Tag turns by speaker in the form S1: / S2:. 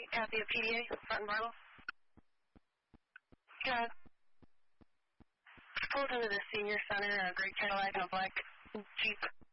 S1: Copy of PDA, front and bottle. Got pulled into the senior center, a gray Cadillac and a black Jeep.